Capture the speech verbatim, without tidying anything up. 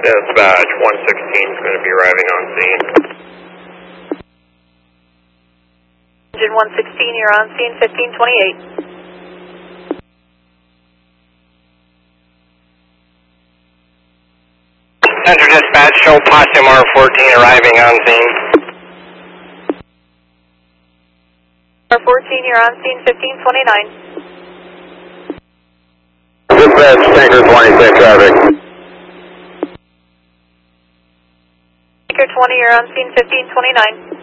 Dispatch, one sixteen is going to be arriving on scene. Engine one sixteen, you're on scene, fifteen twenty-eight. Center Dispatch, show Posse M R fourteen arriving on scene. R fourteen, you're on scene, fifteen twenty-nine. Dispatch, Tanker twenty-six traffic. Tanker twenty, you're on scene, fifteen twenty-nine.